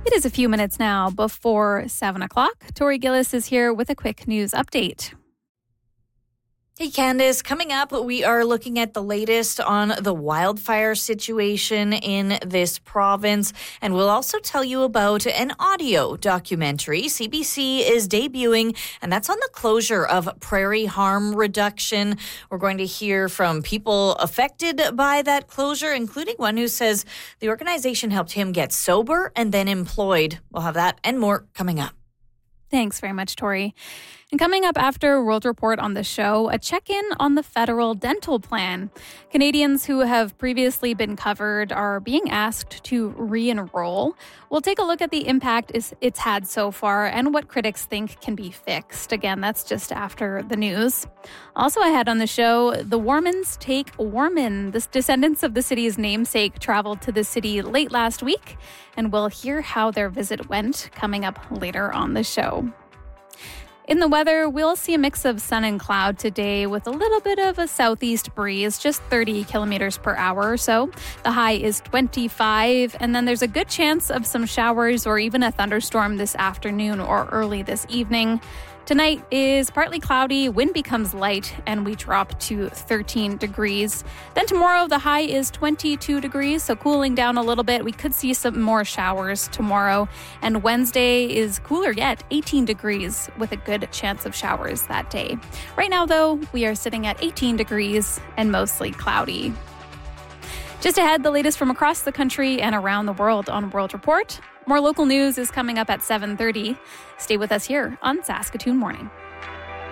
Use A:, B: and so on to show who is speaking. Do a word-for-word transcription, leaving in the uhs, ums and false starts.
A: It is a few minutes now before seven o'clock. Tori Gillis is here with a quick news update.
B: Hey, Candace, coming up, we are looking at the latest on the wildfire situation in this province, and we'll also tell you about an audio documentary C B C is debuting, and that's on the closure of prairie harm reduction. We're going to hear from people affected by that closure, including one who says the organization helped him get sober and then employed. We'll have that and more coming up.
A: Thanks very much, Tori. And coming up after World Report on the show, a check-in on the federal dental plan. Canadians who have previously been covered are being asked to re-enroll. We'll take a look at the impact it's had so far and what critics think can be fixed. Again, that's just after the news. Also ahead on the show, the Warmans take Warman. The descendants of the city's namesake traveled to the city late last week, and we'll hear how their visit went coming up later on the show. In the weather, we'll see a mix of sun and cloud today with a little bit of a southeast breeze, just thirty kilometers per hour or so. The high is twenty-five, and then there's a good chance of some showers or even a thunderstorm this afternoon or early this evening. Tonight is partly cloudy, wind becomes light, and we drop to thirteen degrees. Then tomorrow, the high is twenty-two degrees, so cooling down a little bit. We could see some more showers tomorrow. And Wednesday is cooler yet, eighteen degrees, with a good chance of showers that day. Right now, though, we are sitting at eighteen degrees and mostly cloudy. Just ahead, the latest from across the country and around the world on World Report. More local news is coming up at seven thirty. Stay with us here on Saskatoon Morning.